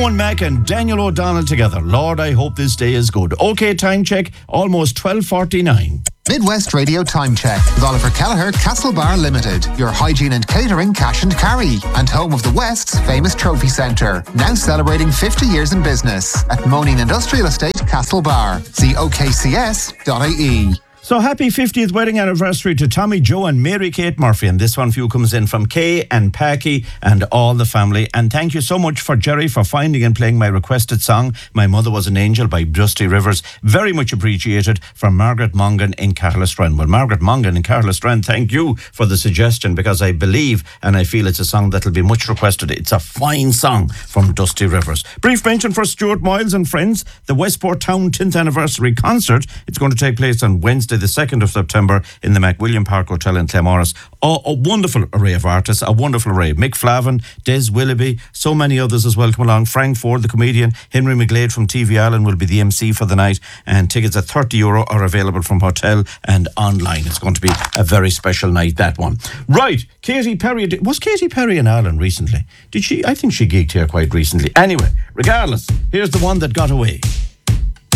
Owen Mack and Daniel O'Donnell together. Lord, I hope this day is good. OK, time check, almost 12:49. Midwest Radio Time Check with Oliver Kelleher, Castlebar Limited, your hygiene and catering cash and carry, and home of the West's famous trophy centre, now celebrating 50 years in business at Moaning Industrial Estate, Castlebar. See okcs.ie. So happy 50th wedding anniversary to Tommy Joe and Mary Kate Murphy. And this one for you comes in from Kay and Packy and all the family. And thank you so much for Jerry for finding and playing my requested song, My Mother Was an Angel by Dusty Rivers. Very much appreciated, from Margaret Mongan in Carlisstrand. Well, Margaret Mongan in Carlisstrand, thank you for the suggestion, because I believe and I feel it's a song that'll be much requested. It's a fine song from Dusty Rivers. Brief mention for Stuart Miles and friends, the Westport Town 10th anniversary concert. It's going to take place on Wednesday the 2nd of September in the McWilliam Park Hotel in Claremorris. A wonderful array of artists, a wonderful array. Mick Flavin, Des Willoughby, so many others as well come along. Frank Ford, the comedian, Henry McGlade from TV Ireland will be the MC for the night, and tickets at €30 are available from hotel and online. It's going to be a very special night, that one. Right, Katy Perry. Was Katy Perry in Ireland recently? Did she? I think she gigged here quite recently. Anyway, regardless, here's the one that got away.